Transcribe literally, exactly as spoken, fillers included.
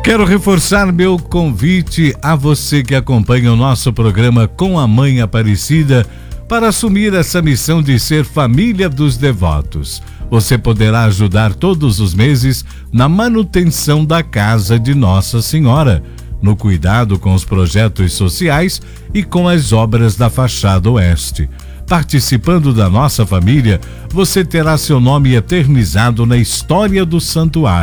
Quero reforçar meu convite a você que acompanha o nosso programa Com a Mãe Aparecida para assumir essa missão de ser família dos devotos. Você poderá ajudar todos os meses na manutenção da casa de Nossa Senhora, no cuidado com os projetos sociais e com as obras da fachada oeste. Participando da nossa família, você terá seu nome eternizado na história do santuário.